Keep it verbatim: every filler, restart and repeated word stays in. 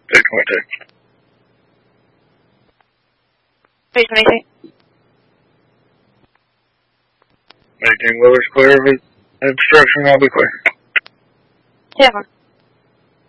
three twenty-two. three twenty-two. Making Lewis clear of his obstruction, I'll be clear. Yeah.